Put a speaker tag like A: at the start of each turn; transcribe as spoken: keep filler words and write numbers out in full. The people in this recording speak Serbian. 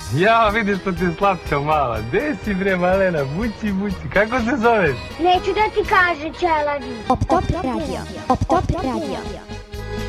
A: Ja, vidiš što ti je slatka mala. Gde si bre, malena? Bući, bući. Kako se zoveš?
B: Neću da ti kaže, Čelavi.
C: Op Top Radio. Op Top Radio.